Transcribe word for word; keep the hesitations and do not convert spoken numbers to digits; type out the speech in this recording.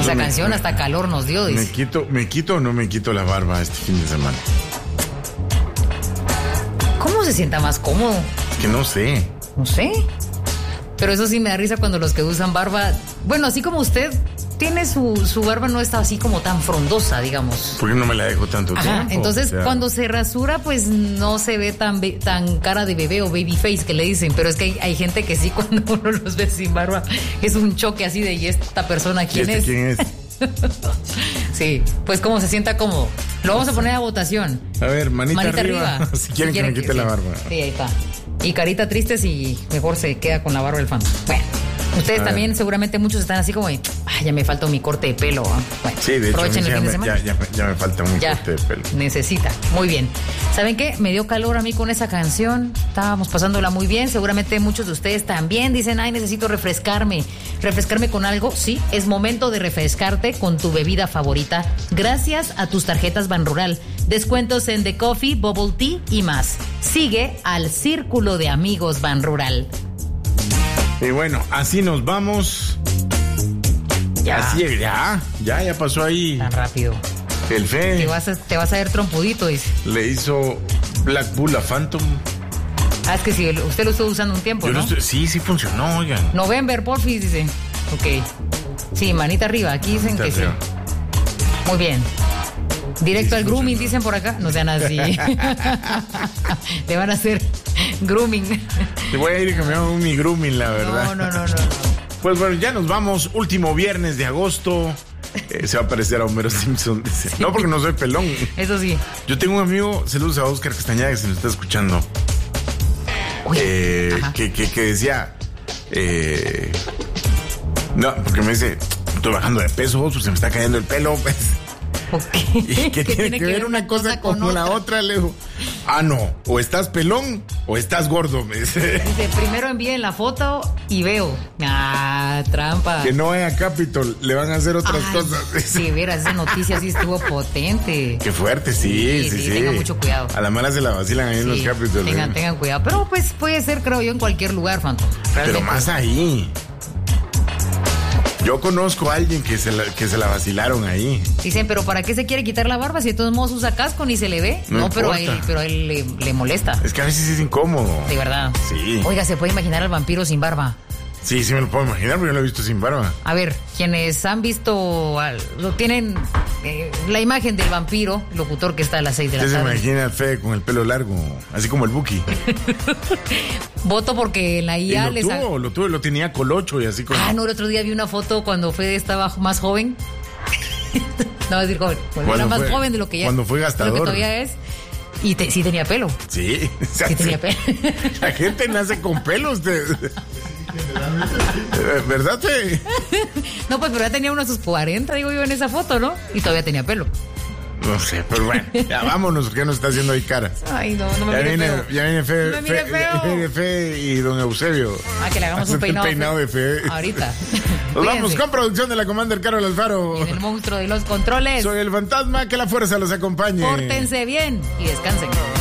Esa me, canción me, hasta calor nos dio, dice. ¿Me quito, ¿Me quito o no me quito la barba este fin de semana? ¿Cómo se sienta más cómodo? Es que no sé. No sé. Pero eso sí me da risa cuando los que usan barba... Bueno, así como usted tiene su, su barba, no está así como tan frondosa, digamos. Porque no me la dejo tanto Ajá, tiempo. entonces, o sea, cuando se rasura, pues no se ve tan, be- tan cara de bebé o baby face que le dicen. Pero es que hay, hay gente que sí, cuando uno los ve sin barba, es un choque así de, ¿y esta persona quién ¿y este es? quién es? Sí, pues como se sienta cómodo. Lo vamos a poner a votación. A ver, manita, Manita arriba. arriba. Si quieren Si que me quieren quite que- la sí. barba. Sí, ahí está. Y carita triste si mejor se queda con la barba el fan. Bueno, ustedes A también ver. seguramente muchos están así como, ay, ya me falta mi corte de pelo. ¿Ah? Bueno, Sí, de hecho, a mí aprovechen el ya, fin de me, semana. ya, ya, ya me falta un Ya, corte de pelo. necesita. Muy bien. ¿Saben qué? Me dio calor a mí con esa canción. Estábamos pasándola muy bien. Seguramente muchos de ustedes también dicen, ay, necesito refrescarme. ¿Refrescarme con algo? Sí, es momento de refrescarte con tu bebida favorita gracias a tus tarjetas Banrural. Descuentos en The Coffee, Bubble Tea y más. Sigue al Círculo de Amigos Banrural. Y bueno, así nos vamos. Ya. Así es, ya, ya, ya pasó ahí. Tan rápido. El Te Fe vas a, te vas a ver trompudito, dice. le hizo Black Bull a Phantom. Ah, es que si usted lo estuvo usando un tiempo, Yo ¿no? lo estoy- sí, sí funcionó, oigan. November, porfis, dice. Ok. Sí, manita arriba. Aquí dicen Manita que arriba. sí. Muy bien. Directo Sí, al sí grooming, funcionó. dicen por acá. No sean así. Le van a hacer grooming. Te voy a ir que me haga un mi grooming, la verdad. No, no, no, no, no. Pues bueno, ya nos vamos. Último viernes de agosto. Eh, se va a parecer a Homero Simpson. Dice. No, porque no soy pelón. Eso sí. Yo tengo un amigo, saludos a Oscar Castañeda, que se nos está escuchando. Uy, Eh, ajá. que, que, que decía. Eh, no, porque me dice, estoy bajando de peso, pues se me está cayendo el pelo. Pues. Ok. ¿Y qué tiene que ver una cosa con la otra? Le digo, ah, no, o estás pelón o estás gordo, me dice. Dice, primero envíen la foto y veo. Ah, trampa. Que no vaya a Capitol, le van a hacer otras Ay, cosas. sí, verás, esa noticia sí estuvo potente. Qué fuerte, sí, Sí, sí, sí, sí. tengan mucho cuidado. A la mala se la vacilan ahí en los Sí, Capitol. tengan, ¿eh? tengan cuidado. Pero pues puede ser, creo yo, en cualquier lugar, Phantom. Pero Realmente. más ahí. Yo conozco a alguien que se la, que se la vacilaron ahí. Dicen, pero ¿para qué se quiere quitar la barba si de todos modos usa casco ni se le ve? No No, pero a importa. él, pero a él le, le molesta. Es que a veces es incómodo. De verdad. Sí. Oiga, ¿se puede imaginar al vampiro sin barba? Sí, sí me lo puedo imaginar, porque yo lo he visto sin barba. A ver, quienes han visto, al- lo tienen eh, la imagen del vampiro, locutor que está a las seis de la Usted se tarde. imagina al Fede con el pelo largo, así como el Buki. Voto porque en la Y I A lo les... ha- tuvo, lo tuvo, lo tenía colocho y así con... Ah, no, el otro día vi una foto cuando Fede estaba más joven. No, es decir, joven. Cuando Cuando era más fue- joven de lo que ya cuando fue de gastador. lo que todavía es. Y te- sí tenía pelo. Sí, o sea, Sí tenía pelo. La gente nace con pelo, usted. ¿Verdad, Fede? No, pues, pero ya tenía uno a sus cuarenta, digo yo, en esa foto, ¿no? Y todavía tenía pelo. No sé, pero bueno, ya vámonos, porque ya nos está haciendo ahí cara. Ay, no, no me Ya mire viene, feo. ya viene Fede, No me mire Fe- feo. ya viene Fede y don Eusebio. Ah, que le hagamos un Hacerte el peinado. peinado de Fede. Ahorita. Nos vamos Cuídense. con producción de la Commander Carol Alfaro. Y en el monstruo de los controles. Soy el fantasma, que la fuerza los acompañe. Pórtense bien y descansen.